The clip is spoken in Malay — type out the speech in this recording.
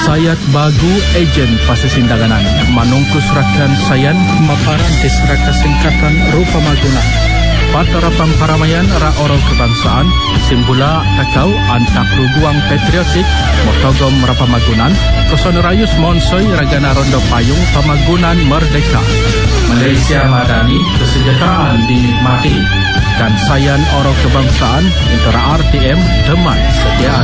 Sayat bagu ejen pasesindanganan manungkus rakan sayan maparan disraka singkatan rupa magunan. Patara pamparamaian ra orang kebangsaan simbula takau antak ruguang patriotik motogom rapamagunan kosonurayus monsoi ragana rondo payung pamagunan merdeka. Malaysia Madani kesejahteraan dinikmati. Dan sayan orang kebangsaan intera RTM teman setia